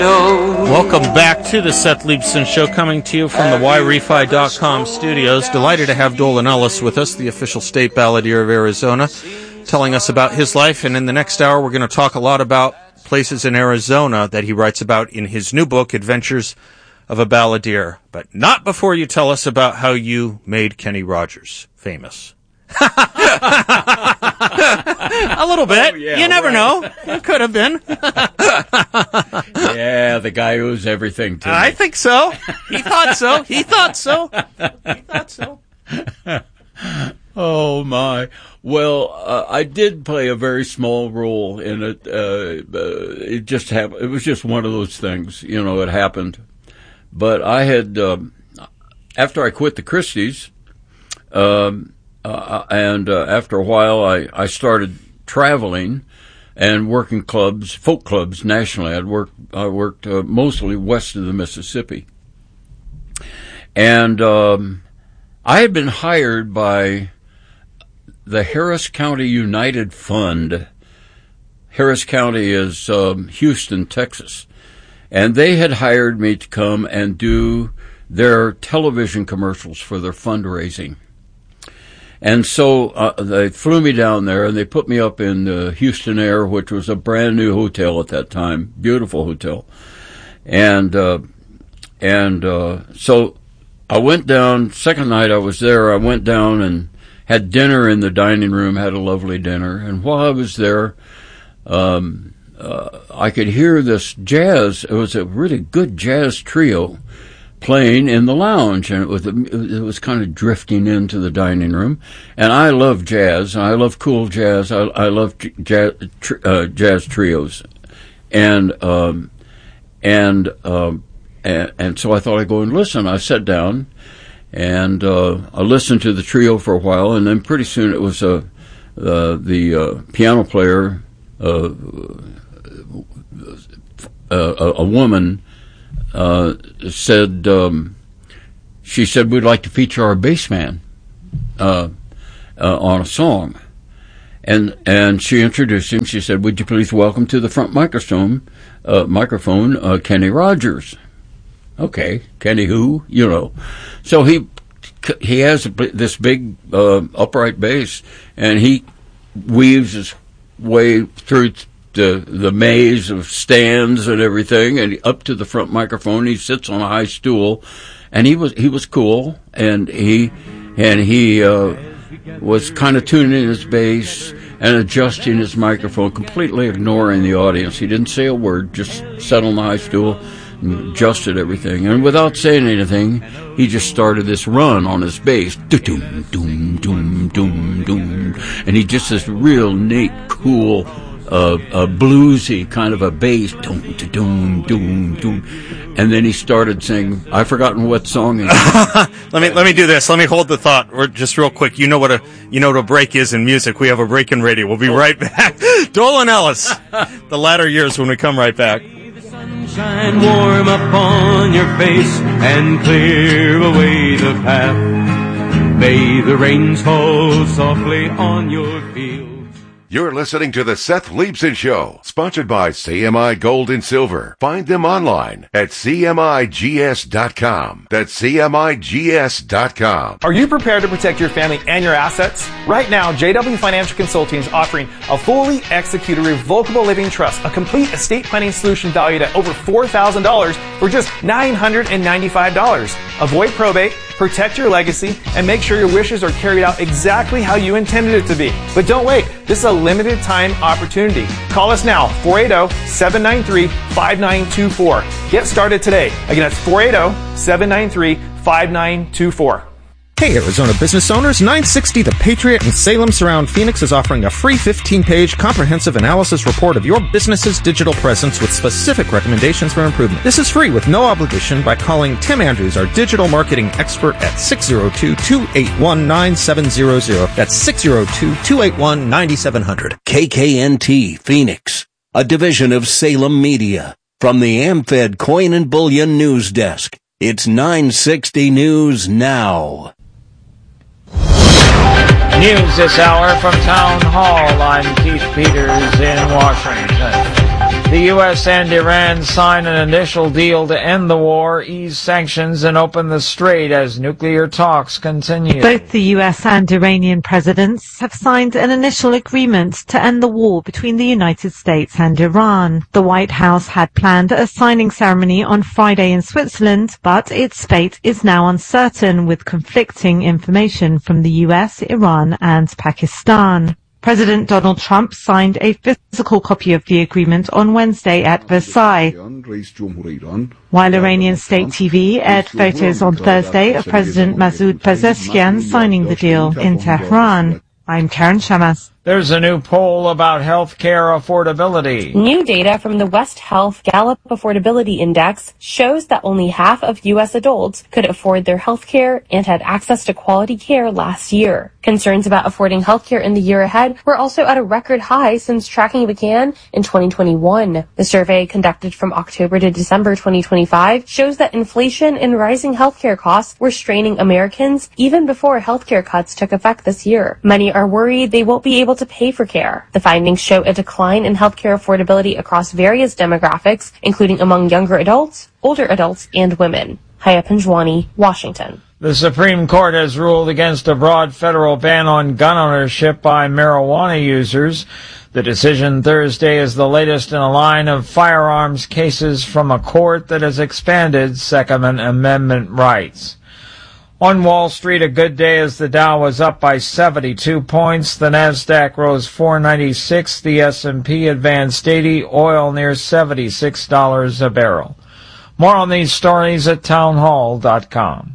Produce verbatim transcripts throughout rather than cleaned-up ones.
Welcome back to the Seth Leibson Show, coming to you from the Y Refi dot com studios. Delighted to have Dolan Ellis with us, the official state balladeer of Arizona, telling us about his life. And in the next hour, we're going to talk a lot about places in Arizona that he writes about in his new book, Adventures of a Balladeer. But not before you tell us about how you made Kenny Rogers famous. A little bit. Oh, yeah, you never right. know. It could have been. Yeah, the guy who's everything to me. I think so. He thought so. He thought so. He thought so. Oh, my. Well, uh, I did play a very small role in it. Uh, uh, it just happened. It was just one of those things. You know, it happened. But I had, um, after I quit the Christies, um, Uh, and uh, after a while, I, I started traveling and working clubs, folk clubs nationally. I'd worked, I worked uh, mostly west of the Mississippi. And um, I had been hired by the Harris County United Fund. Harris County is um, Houston, Texas. And they had hired me to come and do their television commercials for their fundraising. And so uh, they flew me down there, and they put me up in the Houston Air, which was a brand new hotel at that time, beautiful hotel. And uh, and uh, so I went down. Second night I was there, I went down and had dinner in the dining room. Had a lovely dinner, and while I was there, um, uh, I could hear this jazz. It was a really good jazz trio playing in the lounge, and it was it was kind of drifting into the dining room. And I love jazz. I love cool jazz. I, I love jazz, uh, jazz trios, and um, and, um, and and so I thought I'd go and listen. I sat down, and uh, I listened to the trio for a while, and then pretty soon it was a uh, the uh, piano player, uh, uh, a, a woman. Uh, said, um, she said, we'd like to feature our bass man, uh, uh, on a song. And, and she introduced him. She said, would you please welcome to the front microphone, uh, microphone, uh, Kenny Rogers. Okay. Kenny who? You know. So he, he has this big, uh, upright bass, and he weaves his way through the the maze of stands and everything, and up to the front microphone. He sits on a high stool, and he was he was cool, and he and he uh, was kind of tuning his bass and adjusting his microphone, completely ignoring the audience. He didn't say a word, just sat on the high stool and adjusted everything. And without saying anything, he just started this run on his bass, doom doom doom doom doom, and he just this real neat, cool. Uh, a bluesy kind of a bass, doom, doom, doom, doom, and then he started singing. I've forgotten what song. He let me let me do this. Let me hold the thought. Or just real quick. You know what a you know what a break is in music. We have a break in radio. We'll be right back. Dolan Ellis, the latter years when we come right back. May the sunshine warm upon your face and clear away the path. May the rains fall softly on your field. You're listening to the Seth Leibson Show, sponsored by C M I Gold and Silver. Find them online at C M I G S dot com. That's C M I G S dot com. Are you prepared to protect your family and your assets? Right now, J W Financial Consulting is offering a fully executed revocable living trust, a complete estate planning solution valued at over four thousand dollars for just nine hundred ninety-five dollars. Avoid probate, protect your legacy, and make sure your wishes are carried out exactly how you intended it to be. But don't wait. This is a limited time opportunity. Call us now, four eight zero, seven nine three, five nine two four. Get started today. Again, that's four eight zero, seven nine three, five nine two four. Hey, Arizona business owners, nine sixty The Patriot in Salem Surround Phoenix is offering a free fifteen-page comprehensive analysis report of your business's digital presence with specific recommendations for improvement. This is free with no obligation by calling Tim Andrews, our digital marketing expert, at six zero two, two eight one, nine seven zero zero. That's six zero two, two eight one, nine seven zero zero. K K N T Phoenix, a division of Salem Media. From the AmFed Coin and Bullion News Desk, it's nine sixty News Now. News this hour from Town Hall. I'm Keith Peters in Washington. The U S and Iran sign an initial deal to end the war, ease sanctions, and open the strait as nuclear talks continue. Both the U S and Iranian presidents have signed an initial agreement to end the war between the United States and Iran. The White House had planned a signing ceremony on Friday in Switzerland, but its fate is now uncertain with conflicting information from the U S, Iran, and Pakistan. President Donald Trump signed a physical copy of the agreement on Wednesday at Versailles, while Iranian state T V aired photos on Thursday of President Masoud Pezeshkian signing the deal in Tehran. I'm Karen Shamas. There's a new poll about health care affordability. New data from the West Health Gallup Affordability Index shows that only half of U S adults could afford their health care and had access to quality care last year. Concerns about affording health care in the year ahead were also at a record high since tracking began in twenty twenty-one. The survey, conducted from October to December twenty twenty-five, shows that inflation and rising healthcare costs were straining Americans even before healthcare cuts took effect this year. Many are worried they won't be able to pay for care. The findings show a decline in healthcare affordability across various demographics, including among younger adults, older adults, and women. Haya Panjwani, Washington. The Supreme Court has ruled against a broad federal ban on gun ownership by marijuana users. The decision Thursday is the latest in a line of firearms cases from a court that has expanded Second Amendment rights. On Wall Street, a good day as the Dow was up by seventy-two points. The Nasdaq rose four ninety-six. The S and P advanced eighty. Oil near seventy-six dollars a barrel. More on these stories at townhall dot com.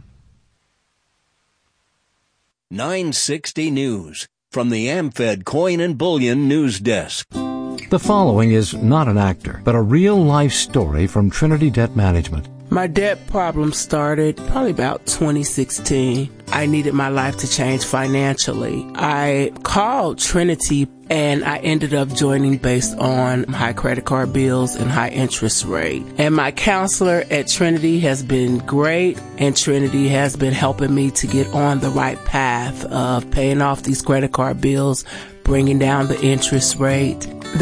nine sixty News from the AmFed Coin and Bullion News Desk. The following is not an actor, but a real-life story from Trinity Debt Management. My debt problem started probably about twenty sixteen. I needed my life to change financially. I called Trinity and I ended up joining based on high credit card bills and high interest rate. And my counselor at Trinity has been great, and Trinity has been helping me to get on the right path of paying off these credit card bills, bringing down the interest rate.